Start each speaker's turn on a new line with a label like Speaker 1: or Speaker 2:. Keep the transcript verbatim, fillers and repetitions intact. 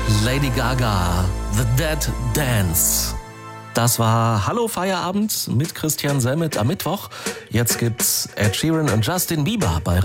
Speaker 1: Lady Gaga, The Dead Dance. Das war Hallo Feierabend mit Christian Selmet am Mittwoch. Jetzt gibt's Ed Sheeran und Justin Bieber bei